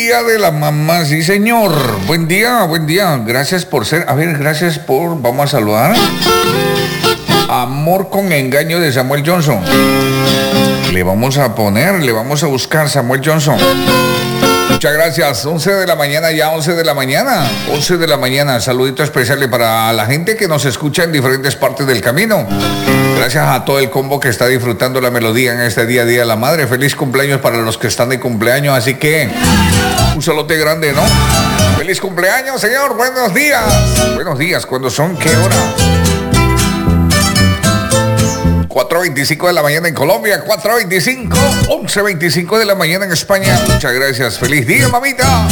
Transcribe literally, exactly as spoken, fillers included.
día de la mamá, sí señor. Buen día, buen día. Gracias por ser, a ver, gracias por, vamos a saludar. Amor con engaño de Samuel Johnson. Le vamos a poner, le vamos a buscar Samuel Johnson. Muchas gracias. once de la mañana ya, once de la mañana. once de la mañana. Saludito especial para la gente que nos escucha en diferentes partes del camino. Gracias a todo el combo que está disfrutando la melodía en este día a día de la madre. Feliz cumpleaños para los que están de cumpleaños. Así que un saludote grande, ¿no? Feliz cumpleaños, señor. Buenos días. Buenos días. ¿Cuándo son? ¿Qué hora? cuatro veinticinco de la mañana en Colombia, cuatro veinticinco, once veinticinco de la mañana en España. Muchas gracias. Feliz día, mamita.